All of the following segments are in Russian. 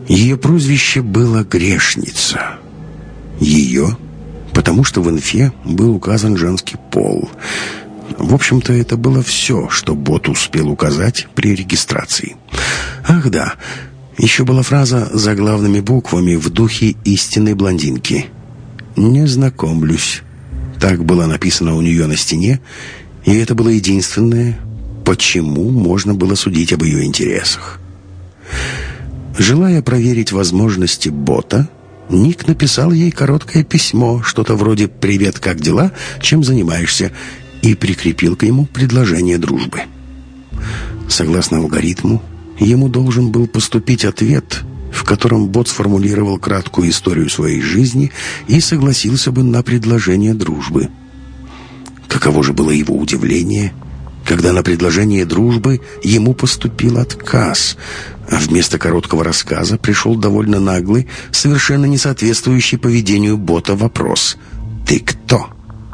Ее прозвище было «Грешница». Ее, потому что в инфе был указан женский пол. В общем-то, это было все, что бот успел указать при регистрации. Ах да, еще была фраза заглавными буквами в духе истинной блондинки. «Не знакомлюсь». Так было написано у нее на стене, и это было единственное, почему можно было судить об ее интересах. Желая проверить возможности бота, Ник написал ей короткое письмо, что-то вроде «Привет, как дела? Чем занимаешься?» и прикрепил к нему предложение дружбы. Согласно алгоритму, ему должен был поступить ответ, в котором бот сформулировал краткую историю своей жизни и согласился бы на предложение дружбы. Каково же было его удивление, когда на предложение дружбы ему поступил отказ, а вместо короткого рассказа пришел довольно наглый, совершенно не соответствующий поведению бота вопрос: «Ты кто?».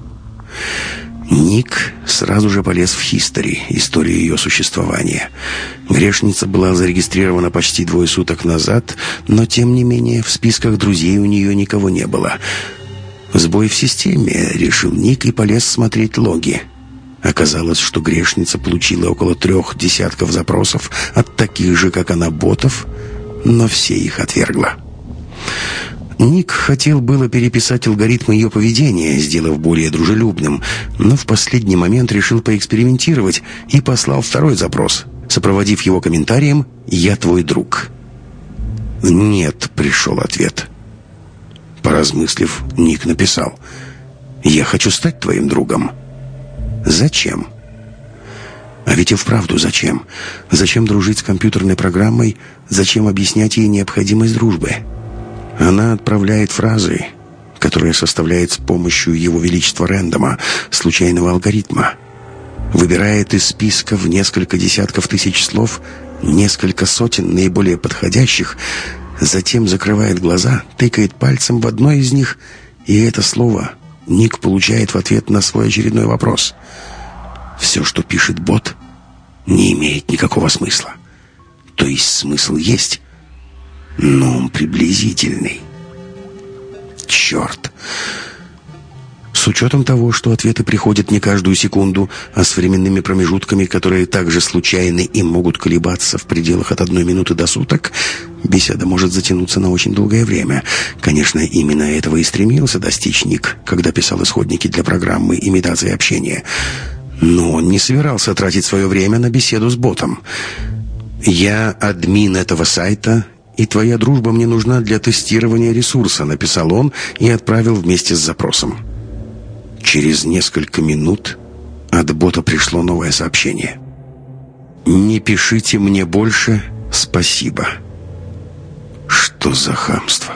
Ник сразу же полез в History, историю ее существования. Грешница была зарегистрирована почти 2 суток назад, но тем не менее в списках друзей у нее никого не было. «Сбой в системе», — решил Ник и полез смотреть логи. Оказалось, что грешница получила около 3 десятков запросов от таких же, как она, ботов, но все их отвергла. Ник хотел было переписать алгоритм ее поведения, сделав более дружелюбным, но в последний момент решил поэкспериментировать и послал 2-й запрос, сопроводив его комментарием «Я твой друг». «Нет», — пришел ответ. Поразмыслив, Ник написал: «Я хочу стать твоим другом». «Зачем?» А ведь и вправду зачем? Зачем дружить с компьютерной программой? Зачем объяснять ей необходимость дружбы? Она отправляет фразы, которые составляет с помощью его величества рандома, случайного алгоритма. Выбирает из списка в несколько десятков тысяч слов несколько сотен наиболее подходящих, затем закрывает глаза, тыкает пальцем в одно из них, и это слово Ник получает в ответ на свой очередной вопрос. Все, что пишет бот, не имеет никакого смысла. То есть смысл есть, но он приблизительный. Черт! С учетом того, что ответы приходят не каждую секунду, а с временными промежутками, которые также случайны и могут колебаться в пределах от 1 минуты до суток, беседа может затянуться на очень долгое время. Конечно, именно этого и стремился достичь Ник, когда писал исходники для программы имитации общения. Но он не собирался тратить свое время на беседу с ботом. «Я админ этого сайта, и твоя дружба мне нужна для тестирования ресурса», — написал он и отправил вместе с запросом. Через несколько минут от бота пришло новое сообщение: «Не пишите мне больше, спасибо». Что за хамство?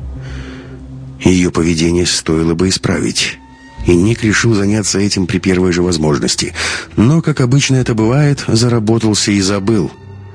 Ее поведение стоило бы исправить, и Ник решил заняться этим при первой же возможности. Но, как обычно это бывает, заработался и забыл.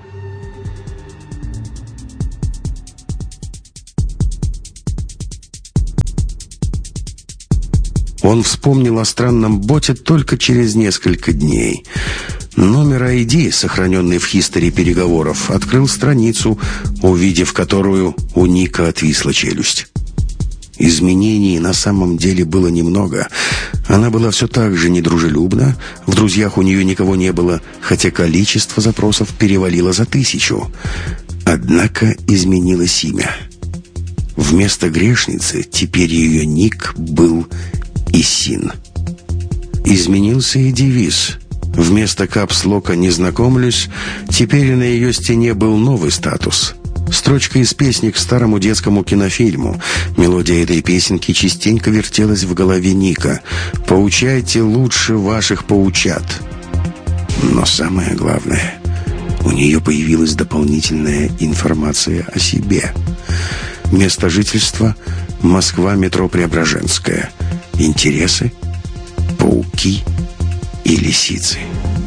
Он вспомнил о странном боте только через несколько дней. Номер ID, сохраненный в History переговоров, открыл страницу, увидев которую у Ника отвисла челюсть. Изменений на самом деле было немного. Она была все так же недружелюбна, в друзьях у нее никого не было, хотя количество запросов перевалило за 1000. Однако изменилось имя. Вместо грешницы теперь ее ник был Исин. Изменился и девиз. Вместо капслока «Не знакомлюсь» теперь на ее стене был новый статус. Строчка из песни к старому детскому кинофильму. Мелодия этой песенки частенько вертелась в голове Ника. «Поучайте лучше ваших поучат». Но самое главное, у нее появилась дополнительная информация о себе. Место жительства – Москва, метро Преображенская. Интересы – пауки и лисицы.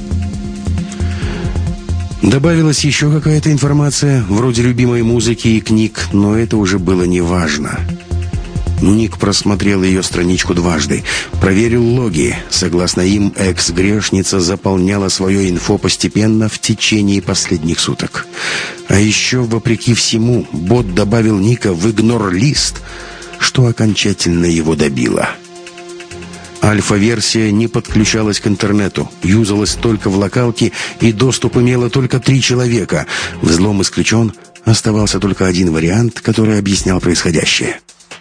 Добавилась еще какая-то информация, вроде любимой музыки и книг, но это уже было неважно. Ник просмотрел ее страничку дважды, проверил логи. Согласно им, экс-грешница заполняла свое инфо постепенно в течение последних суток. А еще, вопреки всему, бот добавил Ника в игнор-лист, что окончательно его добило. Альфа-версия не подключалась к интернету, юзалась только в локалке, и доступ имело только 3 человека. Взлом исключен, оставался только один вариант, который объяснял происходящее.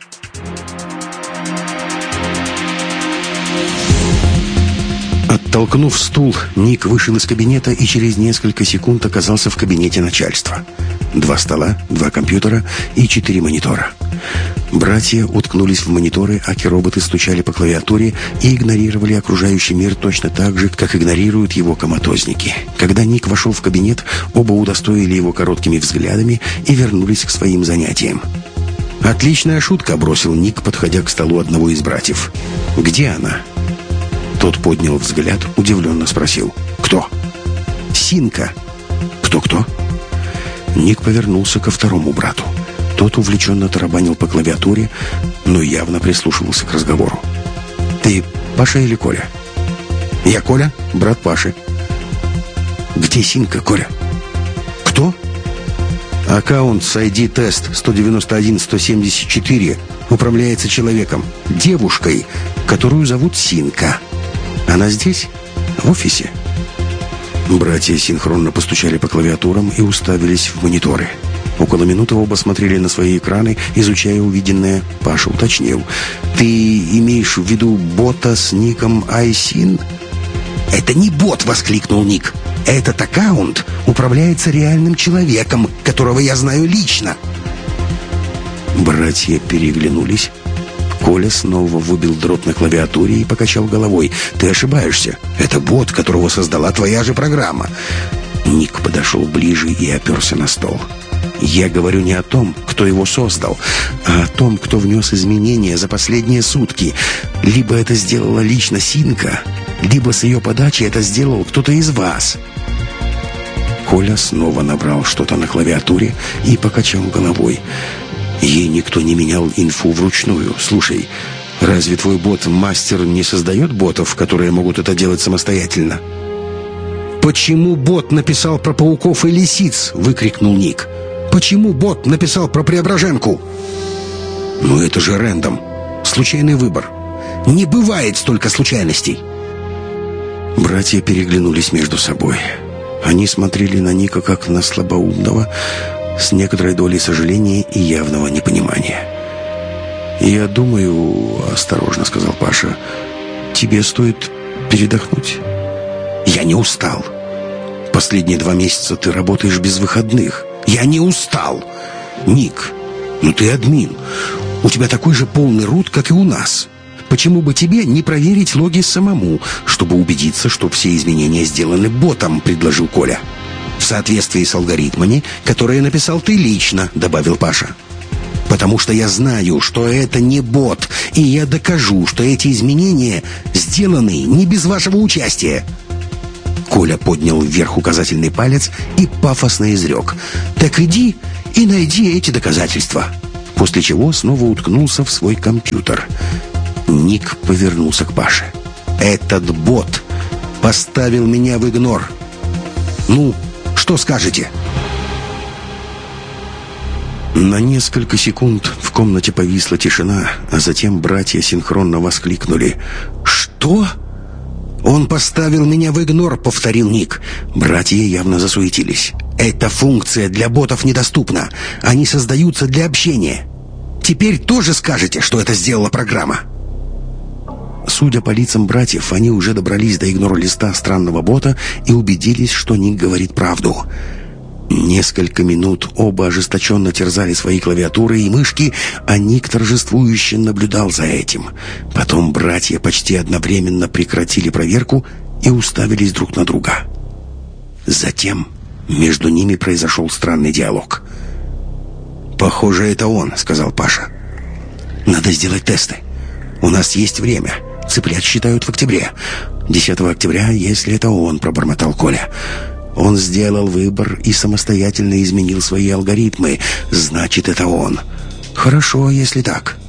Оттолкнув стул, Ник вышел из кабинета и через несколько секунд оказался в кабинете начальства. 2 стола, 2 компьютера и 4 монитора. Братья уткнулись в мониторы, аки-роботы стучали по клавиатуре и игнорировали окружающий мир точно так же, как игнорируют его коматозники. Когда Ник вошел в кабинет, оба удостоили его короткими взглядами и вернулись к своим занятиям. «Отличная шутка», — бросил Ник, подходя к столу одного из братьев. «Где она?» Тот поднял взгляд, удивленно спросил. «Кто?» «Синка». «Кто-кто?» Ник повернулся ко второму брату. Тот увлеченно тарабанил по клавиатуре, но явно прислушивался к разговору. «Ты Паша или Коля?» «Я Коля, брат Паши». «Где Синка, Коля?» «Кто?» «Аккаунт с ID-тест 191-174 управляется человеком, девушкой, которую зовут Синка. Она здесь, в офисе». Братья синхронно постучали по клавиатурам и уставились в мониторы. Около минуты оба смотрели на свои экраны, изучая увиденное. Паша уточнил. «Ты имеешь в виду бота с ником Айсин?» «Это не бот!» — воскликнул Ник. «Этот аккаунт управляется реальным человеком, которого я знаю лично». Братья переглянулись. Коля снова выбил дробь на клавиатуре и покачал головой. «Ты ошибаешься. Это бот, которого создала твоя же программа». Ник подошел ближе и оперся на стол. «Я говорю не о том, кто его создал, а о том, кто внес изменения за последние сутки. Либо это сделала лично Синка, либо с ее подачи это сделал кто-то из вас». Коля снова набрал что-то на клавиатуре и покачал головой. «Ей никто не менял инфу вручную. Слушай, разве твой бот-мастер не создает ботов, которые могут это делать самостоятельно?» «Почему бот написал про пауков и лисиц?» — выкрикнул Ник. «Почему бот написал про Преображенку?» «Ну это же рэндом. Случайный выбор. Не бывает столько случайностей». Братья переглянулись между собой. Они смотрели на Ника как на слабоумного, с некоторой долей сожаления и явного непонимания. «Я думаю, — осторожно сказал Паша, — тебе стоит передохнуть». «Я не устал. Последние 2 месяца ты работаешь без выходных. Я не устал. Ник, ну ты админ. У тебя такой же полный рут, как и у нас. Почему бы тебе не проверить логи самому, чтобы убедиться, что все изменения сделаны ботом?» — предложил Коля. «В соответствии с алгоритмами, которые написал ты лично», — добавил Паша. «Потому что я знаю, что это не бот, и я докажу, что эти изменения сделаны не без вашего участия». Коля поднял вверх указательный палец и пафосно изрек: «Так иди и найди эти доказательства». После чего снова уткнулся в свой компьютер. Ник повернулся к Паше. «Этот бот поставил меня в игнор. Ну, что скажете?» На несколько секунд в комнате повисла тишина, а затем братья синхронно воскликнули: «Что?» «Он поставил меня в игнор», — повторил Ник. Братья явно засуетились. «Эта функция для ботов недоступна. Они создаются для общения. Теперь тоже скажете, что это сделала программа?» Судя по лицам братьев, они уже добрались до игнор-листа странного бота и убедились, что Ник говорит правду. Несколько минут оба ожесточенно терзали свои клавиатуры и мышки, а Ник торжествующе наблюдал за этим. Потом братья почти одновременно прекратили проверку и уставились друг на друга. Затем между ними произошел странный диалог. «Похоже, это он», — сказал Паша. «Надо сделать тесты. У нас есть время. Цыплят считают в октябре. 10 октября, если это он», — пробормотал Коля. «Он сделал выбор и самостоятельно изменил свои алгоритмы. Значит, это он». «Хорошо, если так.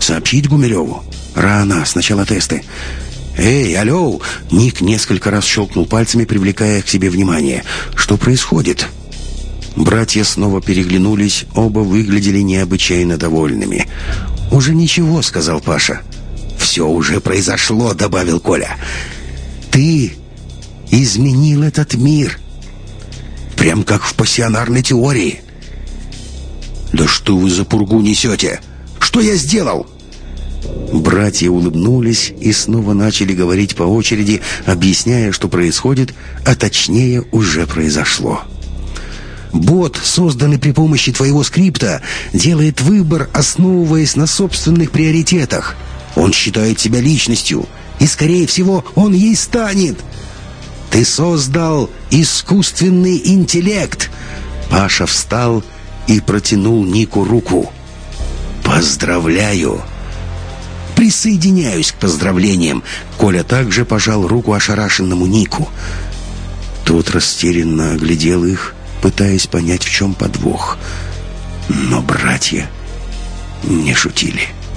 Сообщить Гумилеву? Рано, сначала тесты. «Эй, алло!» Ник несколько раз щелкнул пальцами, привлекая к себе внимание. «Что происходит?» Братья снова переглянулись, оба выглядели необычайно довольными. «Уже ничего», — сказал Паша. «Все уже произошло», — добавил Коля. «Ты изменил этот мир. Прям как в пассионарной теории». «Да что вы за пургу несете? Что я сделал?» Братья улыбнулись и снова начали говорить по очереди, объясняя, что происходит, а точнее уже произошло. «Бот, созданный при помощи твоего скрипта, делает выбор, основываясь на собственных приоритетах. Он считает себя личностью, и, скорее всего, он ей станет. Ты создал искусственный интеллект». Паша встал и протянул Нику руку. «Поздравляю!» «Присоединяюсь к поздравлениям!» Коля также пожал руку ошарашенному Нику. Тот растерянно оглядел их, пытаясь понять, в чем подвох. Но братья не шутили.